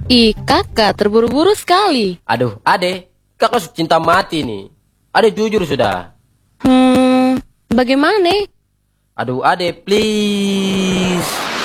Ih, kakak terburu-buru sekali. Aduh, ade, kakak sudah cinta mati nih. Ade jujur sudah. Bagaimana? Aduh, ade, please.